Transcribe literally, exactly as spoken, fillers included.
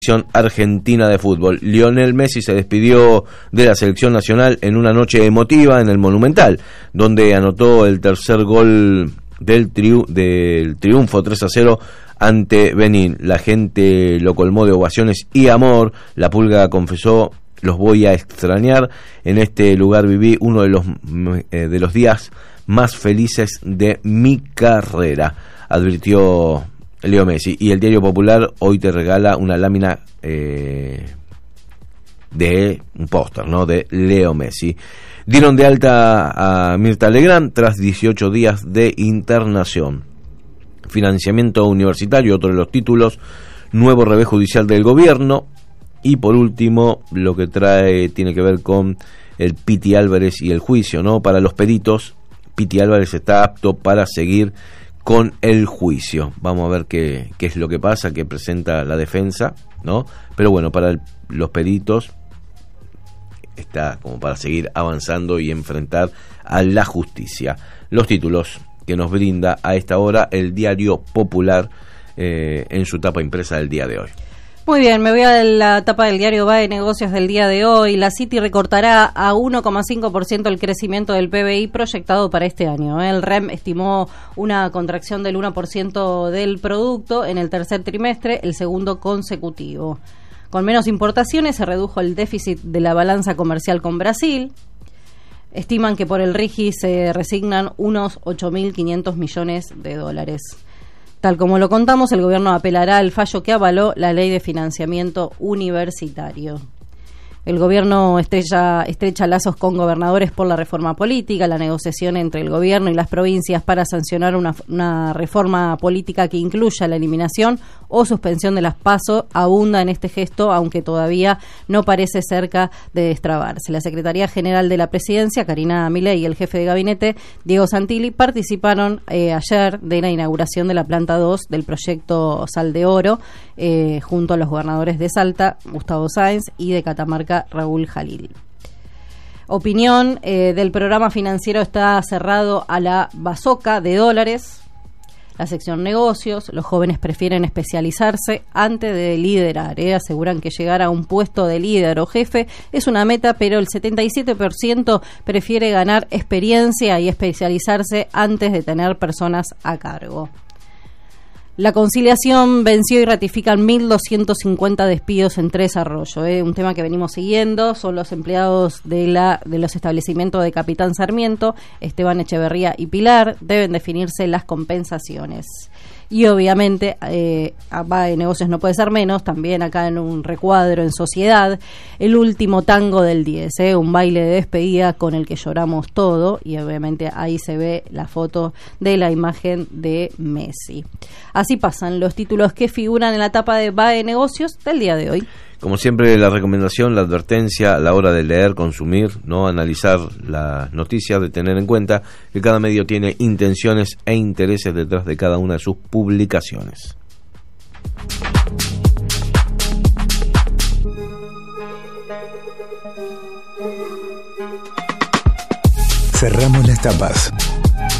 Argentina de fútbol. Lionel Messi se despidió de la selección nacional en una noche emotiva en el Monumental, donde anotó el tercer gol del, triu- del triunfo tres a cero ante Benín. La gente lo colmó de ovaciones y amor. La Pulga confesó: los voy a extrañar. En este lugar viví uno de los, eh, de los días más felices de mi carrera, advirtió Leo Messi. Y el Diario Popular hoy te regala una lámina eh, de un póster, ¿no?, de Leo Messi. Dieron de alta a Mirta Legrand tras dieciocho días de internación. Financiamiento universitario, otro de los títulos. Nuevo revés judicial del gobierno. Y por último, lo que trae tiene que ver con el Piti Álvarez y el juicio, ¿no? Para los peritos, Piti Álvarez está apto para seguir con el juicio. Vamos a ver qué, qué es lo que pasa, qué presenta la defensa, ¿no? Pero bueno, para el, los peritos está como para seguir avanzando y enfrentar a la justicia. Los títulos que nos brinda a esta hora el Diario Popular eh, en su tapa impresa del día de hoy. Muy bien, me voy a la tapa del diario B A E Negocios del día de hoy. La City recortará a uno coma cinco por ciento el crecimiento del P B I proyectado para este año. El R E M estimó una contracción del uno por ciento del producto en el tercer trimestre, el segundo consecutivo. Con menos importaciones se redujo el déficit de la balanza comercial con Brasil. Estiman que por el RIGI se resignan unos ocho mil quinientos millones de dólares. Tal como lo contamos, el gobierno apelará al fallo que avaló la ley de financiamiento universitario. El gobierno estrecha, estrecha lazos con gobernadores por la reforma política. La negociación entre el gobierno y las provincias para sancionar una, una reforma política que incluya la eliminación o suspensión de las PASO abunda en este gesto, aunque todavía no parece cerca de destrabarse. La Secretaría General de la Presidencia, Karina Milei, y el jefe de gabinete, Diego Santilli, participaron eh, ayer de la inauguración de la planta dos del proyecto Sal de Oro, eh, junto a los gobernadores de Salta, Gustavo Sáenz, y de Catamarca, Raúl Jalil. Opinión eh, del programa financiero está cerrado a la bazoca de dólares. La sección negocios: los jóvenes prefieren especializarse antes de liderar. Eh. Aseguran que llegar a un puesto de líder o jefe es una meta, pero el setenta y siete por ciento prefiere ganar experiencia y especializarse antes de tener personas a cargo. La Conciliación venció y ratifican mil doscientos cincuenta despidos en Tres Arroyos. ¿eh? Un tema que venimos siguiendo son los empleados de, la, de los establecimientos de Capitán Sarmiento, Esteban Echeverría y Pilar. Deben definirse las compensaciones. Y obviamente, eh, B A E Negocios no puede ser menos, también acá en un recuadro en Sociedad, el último tango del diez, ¿eh? Un baile de despedida con el que lloramos todo, y obviamente ahí se ve la foto de la imagen de Messi. Así pasan los títulos que figuran en la tapa de B A E Negocios del día de hoy. Como siempre, la recomendación, la advertencia a la hora de leer, consumir, no analizar las noticias, de tener en cuenta que cada medio tiene intenciones e intereses detrás de cada una de sus publicaciones. Cerramos las tapas.